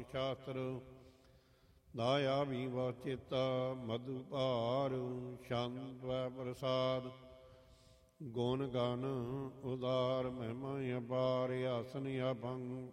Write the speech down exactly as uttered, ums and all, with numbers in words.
ਸ਼ਾਸਤਰ ਦਾਇਆ ਵੀ ਵਾ ਚੇਤਾ ਮਧੁ ਭਾਰ ਸ਼ਾਂਤ ਵੈ ਪ੍ਰਸਾਦ ਗੁਣ ਗਨ ਉਦਾਰ ਮਹਿਮਾ ਅਪਾਰ ਆਸਨ ਅਭੰਗ